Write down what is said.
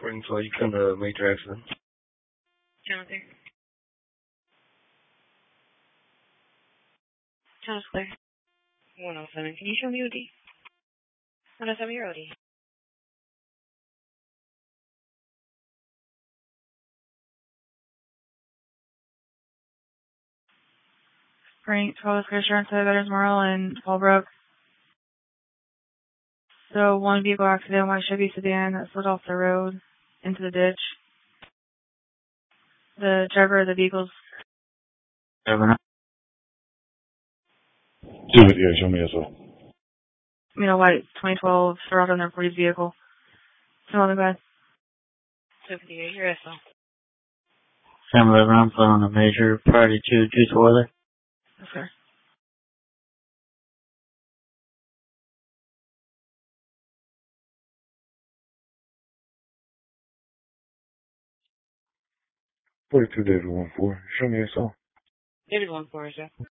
For info, you can major accident. Channel clear. Channel's clear. 107. Can you show me OD? 107, your OD. Frank, 12 clear insurance to Veterans Memorial and Fallbrook. So one vehicle accident, white Chevy sedan that slid off the road into the ditch. The driver of the vehicle's 7. Yeah, show me as well. White 2012 Toronto under police vehicle. No other bad. 258, your SL. Sam 11, I'm following a major party to Weather. Yes, sir. David 14. Show me as well. David 14, sir.